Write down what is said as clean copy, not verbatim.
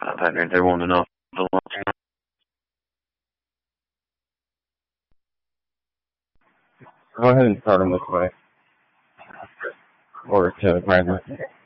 That means they won't enough. Go ahead and start them this way. Or to Brandon.